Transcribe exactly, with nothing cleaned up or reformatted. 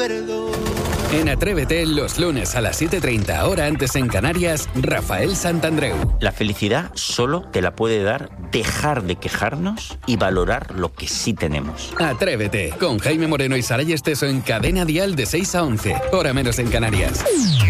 perdón. En Atrévete, los lunes a las siete y treinta, hora antes en Canarias, Rafael Santandreu. La felicidad solo te la puede dar dejar de quejarnos y valorar lo que sí tenemos. Atrévete, con Jaime Moreno y Saray Esteso en Cadena Dial de seis a once, hora menos en Canarias.